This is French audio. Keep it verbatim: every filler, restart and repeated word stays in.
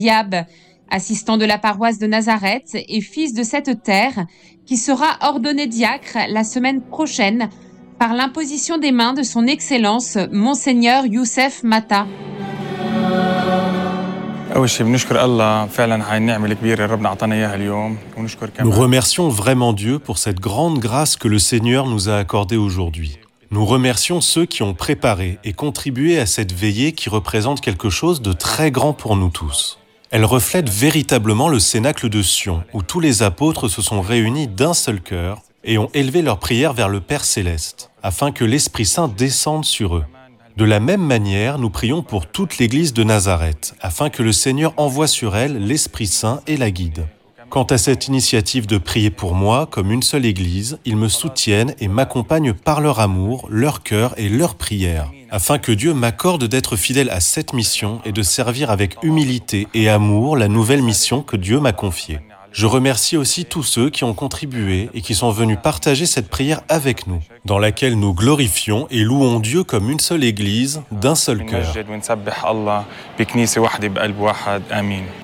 Diab, assistant de la paroisse de Nazareth et fils de cette terre, qui sera ordonné diacre la semaine prochaine par l'imposition des mains de son Excellence Monseigneur Youssef Mata. Nous remercions vraiment Dieu pour cette grande grâce que le Seigneur nous a accordée aujourd'hui. Nous remercions ceux qui ont préparé et contribué à cette veillée qui représente quelque chose de très grand pour nous tous. Elle reflète véritablement le cénacle de Sion, où tous les apôtres se sont réunis d'un seul cœur et ont élevé leurs prières vers le Père Céleste, afin que l'Esprit Saint descende sur eux. De la même manière, nous prions pour toute l'Église de Nazareth, afin que le Seigneur envoie sur elle l'Esprit Saint et la guide. Quant à cette initiative de prier pour moi, comme une seule Église, ils me soutiennent et m'accompagnent par leur amour, leur cœur et leur prière, afin que Dieu m'accorde d'être fidèle à cette mission et de servir avec humilité et amour la nouvelle mission que Dieu m'a confiée. Je remercie aussi tous ceux qui ont contribué et qui sont venus partager cette prière avec nous, dans laquelle nous glorifions et louons Dieu comme une seule Église, d'un seul cœur.